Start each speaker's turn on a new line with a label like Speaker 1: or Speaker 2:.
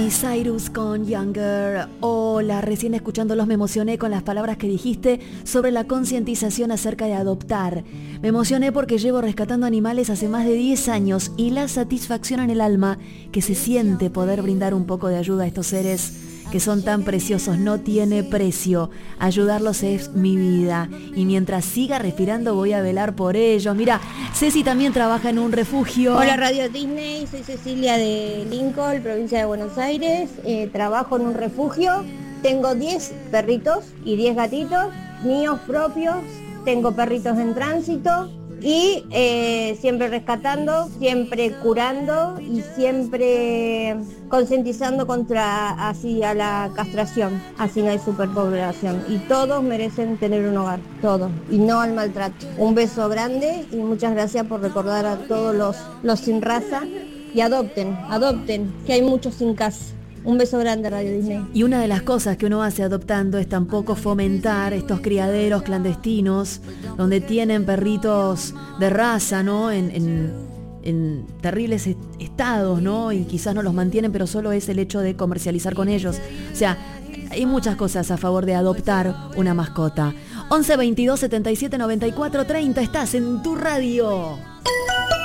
Speaker 1: Cyrus con Younger. Hola, recién escuchándolos me emocioné con las palabras que dijiste sobre la concientización acerca de adoptar. Me emocioné porque llevo rescatando animales hace más de 10 años y la satisfacción en el alma que se siente poder brindar un poco de ayuda a estos seres que son tan preciosos no tiene precio. Ayudarlos es mi vida y mientras siga respirando voy a velar por ellos. Mira, Ceci también trabaja en un refugio.
Speaker 2: Hola Radio Disney, soy Cecilia de Lincoln, provincia de Buenos Aires. Trabajo en un refugio. Tengo 10 perritos y 10 gatitos, míos propios. Tengo perritos en tránsito y siempre rescatando, siempre curando y siempre concientizando contra así a la castración. Así no hay superpoblación y todos merecen tener un hogar, todos, y no al maltrato. Un beso grande y muchas gracias por recordar a todos los sin raza y adopten, que hay muchos sin casa. Un beso grande, Radio Disney.
Speaker 1: Y una de las cosas que uno hace adoptando es tampoco fomentar estos criaderos clandestinos donde tienen perritos de raza, ¿no? En terribles estados, ¿no? Y quizás no los mantienen, pero solo es el hecho de comercializar con ellos. O sea, hay muchas cosas a favor de adoptar una mascota. 11 22 77 94 30, estás en tu radio.